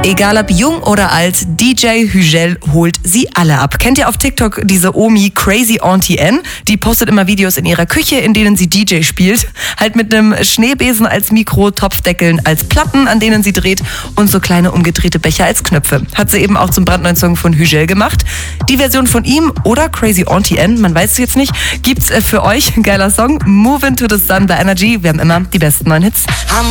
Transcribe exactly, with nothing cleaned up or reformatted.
Egal ob jung oder alt, D J Hügel holt sie alle ab. Kennt ihr auf TikTok diese Omi Crazy Auntie N? Die postet immer Videos in ihrer Küche, in denen sie D J spielt. Halt mit einem Schneebesen als Mikro, Topfdeckeln als Platten, an denen sie dreht und so kleine umgedrehte Becher als Knöpfe. Hat sie eben auch zum brandneuen Song von Hügel gemacht. Die Version von ihm oder Crazy Auntie N, man weiß es jetzt nicht, gibt's für euch. Ein geiler Song. Move into the Sun bei Energy. Wir haben immer die besten neuen Hits.